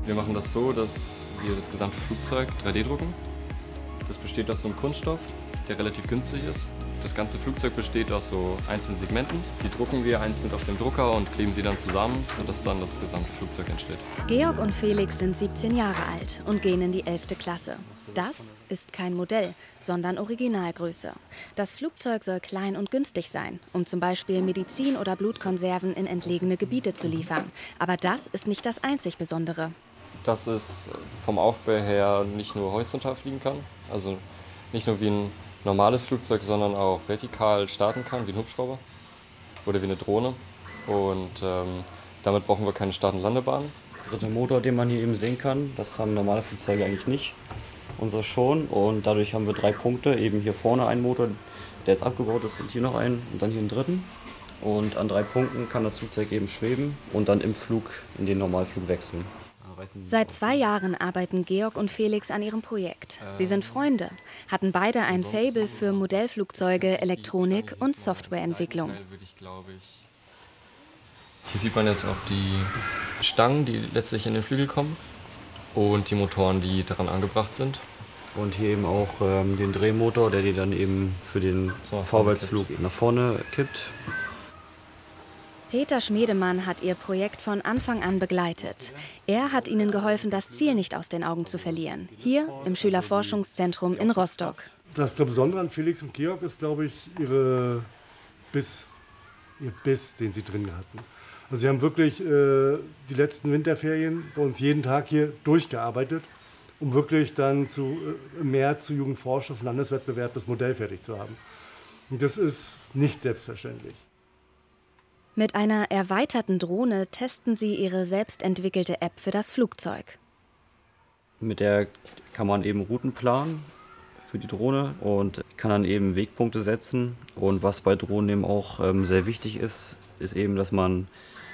Wir machen das so, dass wir das gesamte Flugzeug 3D drucken. Das besteht aus so einem Kunststoff, der relativ günstig ist. Das ganze Flugzeug besteht aus so einzelnen Segmenten. Die drucken wir einzeln auf dem Drucker und kleben sie dann zusammen, sodass dann das gesamte Flugzeug entsteht. Georg und Felix sind 17 Jahre alt und gehen in die 11. Klasse. Das ist kein Modell, sondern Originalgröße. Das Flugzeug soll klein und günstig sein, um zum Beispiel Medizin oder Blutkonserven in entlegene Gebiete zu liefern. Aber das ist nicht das einzig Besondere. Dass es vom Aufbau her nicht nur horizontal fliegen kann, also nicht nur wie ein normales Flugzeug, sondern auch vertikal starten kann, wie ein Hubschrauber oder wie eine Drohne. Und damit brauchen wir keine Start- und Landebahn. Der dritte Motor, den man hier eben sehen kann, das haben normale Flugzeuge eigentlich nicht. Unsere schon. Und dadurch haben wir 3 Punkte. Eben hier vorne ein Motor, der jetzt abgebaut ist, und hier noch einen und dann hier einen dritten. Und an 3 Punkten kann das Flugzeug eben schweben und dann im Flug in den Normalflug wechseln. Seit 2 Jahren arbeiten Georg und Felix an ihrem Projekt. Sie sind Freunde, hatten beide ein Faible für Modellflugzeuge, Elektronik und Softwareentwicklung. Hier sieht man jetzt auch die Stangen, die letztlich in den Flügel kommen und die Motoren, die daran angebracht sind. Und hier eben auch den Drehmotor, der die dann eben für den Vorwärtsflug nach vorne kippt. Peter Schmedemann hat ihr Projekt von Anfang an begleitet. Er hat ihnen geholfen, das Ziel nicht aus den Augen zu verlieren. Hier im Schülerforschungszentrum in Rostock. Das Besondere an Felix und Georg ist, glaube ich, ihr Biss, den sie drin hatten. Also sie haben wirklich die letzten Winterferien bei uns jeden Tag hier durchgearbeitet, um wirklich dann im März zu Jugendforsch auf Landeswettbewerb das Modell fertig zu haben. Und das ist nicht selbstverständlich. Mit einer erweiterten Drohne testen sie ihre selbstentwickelte App für das Flugzeug. Mit der kann man eben Routen planen für die Drohne und kann dann eben Wegpunkte setzen. Und was bei Drohnen eben auch sehr wichtig ist, ist eben, dass man